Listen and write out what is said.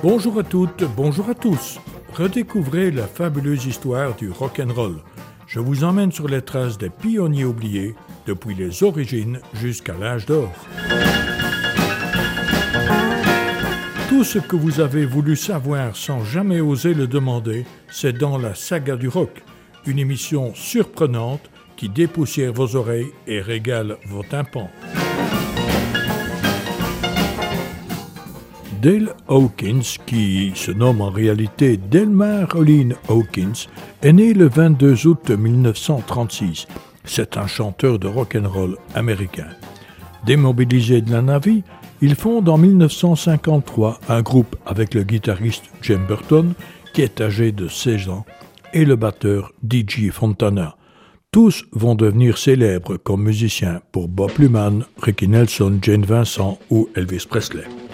Bonjour à toutes, bonjour à tous. Redécouvrez la fabuleuse histoire du rock'n'roll. Je vous emmène sur les traces des pionniers oubliés, depuis les origines jusqu'à l'âge d'or. Tout ce que vous avez voulu savoir sans jamais oser le demander, c'est dans la saga du rock, une émission surprenante qui dépoussière vos oreilles et régale vos tympans. Dale Hawkins, qui se nomme en réalité Delmar Olin Hawkins, est né le 22 août 1936. C'est un chanteur de rock'n'roll américain. Démobilisé de la Navy, il fonde en 1953 un groupe avec le guitariste Jim Burton, qui est âgé de 16 ans, et le batteur DJ Fontana. Tous vont devenir célèbres comme musiciens pour Bob Luman, Ricky Nelson, Jane Vincent ou Elvis Presley.